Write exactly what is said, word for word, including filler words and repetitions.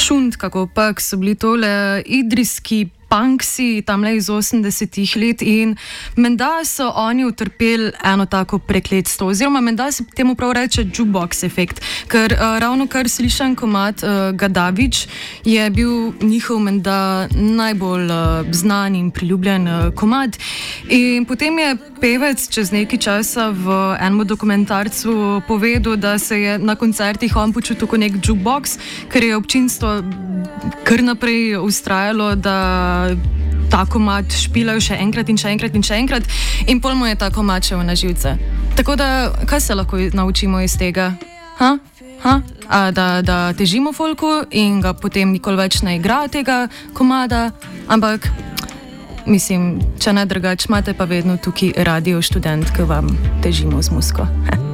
šunt, kako pak so bili tole idrijski punksi tamle iz osemdesetih let in menda so oni utrpeli eno tako prekletstvo, oziroma menda se temu prav reče jukebox efekt, ker uh, ravno kar slišan komad uh, Gadavič je bil njihov menda najbolj uh, znan in priljubljen uh, komad in potem je pevec čez nekaj časa v enem dokumentarcu povedal, da se je na koncertih on počutil kot nek jukebox, ker je občinstvo kar naprej ustrajalo, da ta komad špilajo še enkrat in še enkrat in še enkrat in pol mu je ta komad šel na živce. Tako da, kaj se lahko naučimo iz tega? Ha? Ha? A, da, da težimo folku in ga potem nikoli več ne igra tega komada, ampak mislim, če ne drugače, imate pa vedno tukaj Radio Študent, ki vam težimo z muziko.